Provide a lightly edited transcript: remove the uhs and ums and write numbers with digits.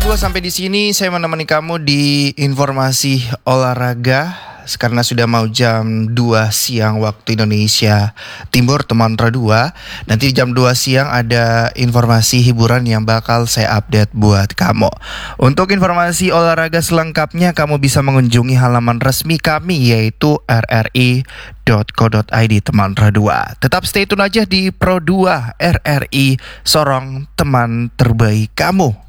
Pro 2 sampai di sini saya menemani kamu di informasi olahraga karena sudah mau jam 2 siang waktu Indonesia Timur teman Pro 2. Nanti jam 2 siang ada informasi hiburan yang bakal saya update buat kamu. Untuk informasi olahraga selengkapnya kamu bisa mengunjungi halaman resmi kami yaitu rri.co.id teman Pro 2. Tetap stay tune aja di Pro 2 RRI Sorong teman terbaik kamu.